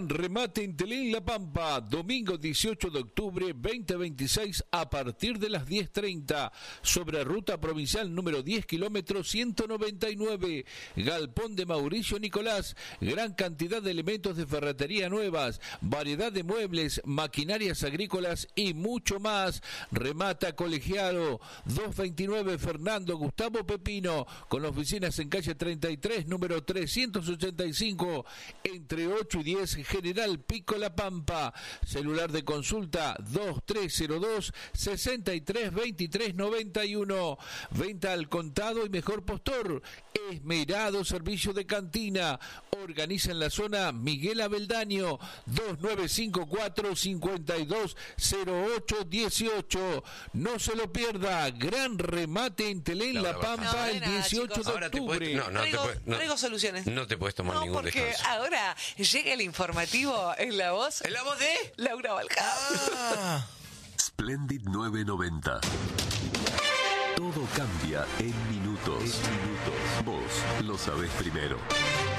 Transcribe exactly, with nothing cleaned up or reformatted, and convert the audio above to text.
Remate en Telén La Pampa, domingo dieciocho de octubre veinte veintiséis a partir de las diez treinta, sobre ruta provincial número diez kilómetros ciento noventa y nueve, Galpón de Mauricio Nicolás, gran cantidad de elementos de ferretería nuevas, variedad de muebles, maquinarias agrícolas y mucho más. Remata Colegiado, doscientos veintinueve Fernando Gustavo Pepino, con oficinas en calle treinta y tres, número trescientos ochenta y cinco, entre ocho y diez, General Pico La Pampa. Celular de consulta dos tres cero dos, seis tres dos tres nueve uno. Venta al contado y mejor postor. Esmerado servicio de cantina. Organiza en la zona Miguel Abeldaño, dos nueve cinco cuatro, cinco dos cero ocho uno ocho. No se lo pierda. Gran remate en Telén No, La no, Pampa no, de el nada, dieciocho chicos. de Ahora te octubre. puedes, no, no, te Traigo, puedes, no, traigo soluciones. no te puedes tomar No, ningún porque descanso. ahora llega el informativo en la voz. ¿En la voz de? Laura Balcao. Ah. Splendid nueve noventa. Todo cambia en minutos. En minutos. Vos lo sabés primero.